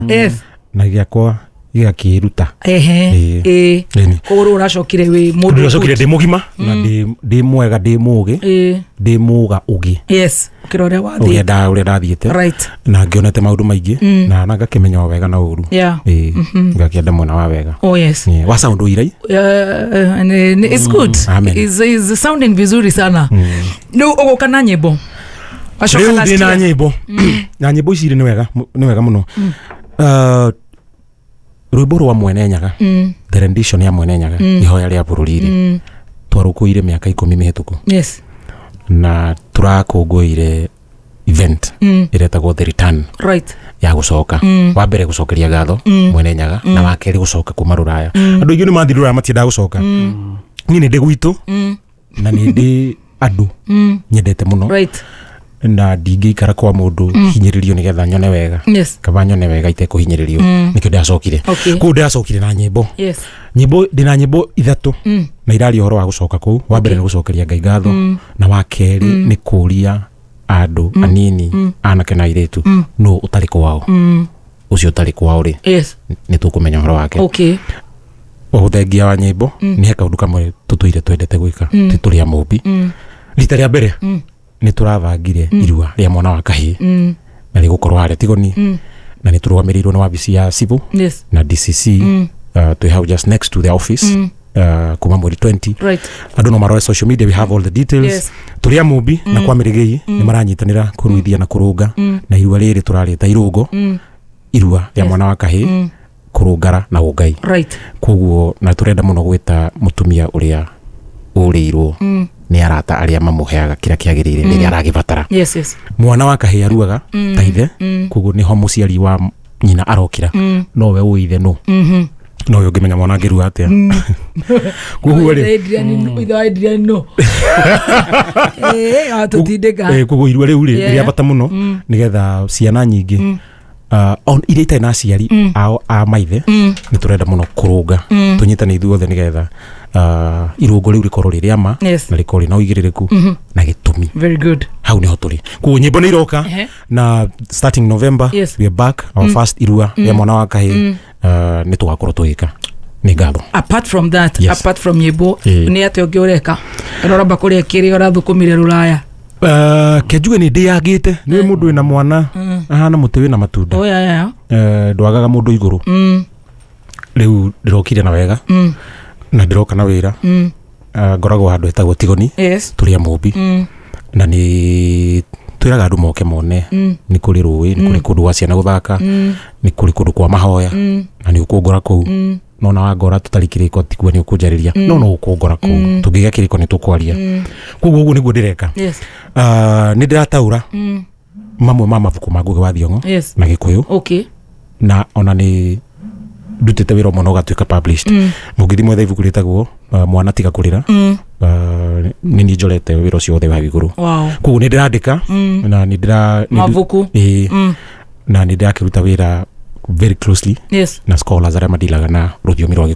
Yes. Na giakwa gigakiruta. Kogoro uracokire wi mundu. Uracokire ndi mugima na ndi mwega ndi mugi. Ndi muga ugi. Yes. Kirore wathi. Ure dathiete. Right. Na ngionete maundu maingi na ngakimenya wega na uru. Ngakienda mwana wa wega. Oh yes. Wa sound uirai? It's good. Is sounding vizuri sana. No ogokana nyimbo. Ashokana dina nyimbo. Na nyimbo ici ni wega muno. Rwimbo rwa Mwene Nyaga. The rendition ya Mwene Nyaga ihoya ria bururiri. Twarukuire miaka 10 mihituku. Yes. Na turakunguire event iretagwo The Return. Right. Ya gucoka. Wa mbere gucokeria gatho Mwene Nyaga na wa keri gucoka kuma Ruraya. Andu ingi ni mathi Ruraya matienda gucoka. Ni ndi gwitu na ni ndi andu nyendete muno. Right. Na ndingikara kwa mundu hinyiririo nigetha nyone wega. Yes. Kaba nyone wega ite kuhinyiririo nikio ndacokire. Ku ndacokire na nyimbo. Yes. Nyimbo ndina nyimbo ithatu na irari horo wa gucoka ku. Wa mbere ni gucokeria Ngai gatho na wa keri ni kuria andu anini anake na iretu no utari kwao. Ucio utari kwao ri. Yes. Ni tukumenya horo wake. Okay. Uthengia wa nyimbo ni heka undu kamwe tutuire twendete gwika tituria mumbi. Rita ria mbere ni turavangire irua ria mwana wa kahii na rigukorwo haria Tigoni na ni turugamirirwo na wabici ya Civil na DCC to have just next to the office kuma mweri 20. Right. I don't know marore social media, we have all the details. Yes. Turia mumbi na kwa mirigei ni maranyitanira kuruithia na kurunga na irua riri turarita irungo irua ria mwana wa kahii kurungara na ungai. Right. Koguo na turenda muno gwita mutumia uria urirwo ni arata aria mamuheaga kira kiagirire riria aragibatara. Yes, yes. Mwana wa kahii aruaga ta ithe koguo ni ho muciari wa nyina arokira no we uithe no no we ngimenya mwana ngirua atia koguo ri ithe no atutindika koguo irua riu ri riria bata muno nigetha ciana nyingi on iria itai na aciari ao a maithe ni turenda muno kurunga tunyitane ithuothe nigetha irungo riu rikorwo riria ma na rikorwo na uigiririku na gitumi. Very good. Hau ni hoturi ku nyimbo ni iroka na starting November we are back our first irua ya mwana wa kahii ni tugakorwo tuika ni ngatho. Apart from that, apart from nyimbo ni ate ongioreka roramba kuria kiri orathukumire Ruraya. Kejuge ni ndiyagite ni mundu wina mwana ahana muti wina matunda. Oh yeah. Ndwagaga mundu iguru. Riu ndirokire na wega. Na ndiroka na wira. Ngoragwo handu hetagwo Tigoni. Yes. Turia mumbi. Na ni twiraga andu moke mone ni kuri ruwi ni kuri kundu wa ciana guthaka ni kuri kundu kwa mahoya na ni ukungora kuu. No na wagora tutarikiriko tikwe ni ukunjariria no ukungora kuu tugiga kiriko ni tukwaria koguo ugu niguo ndireka. Yes. Ni ndirataura mamwe ma mabuku ma Ngugi wa Thiong'o na Gikuyu. Okay. Na ona ni ndutite wira muno gatuika published mugithi mwetha ibuku ritagwo mwana tiga kurira ni njorete wira ucio othe wa iguru. Wow. Koguo ni ndirandika na ni ndira mabuku na ni ndirakiruta wira very closely na scholars aria madilaga na rũthiomi rwa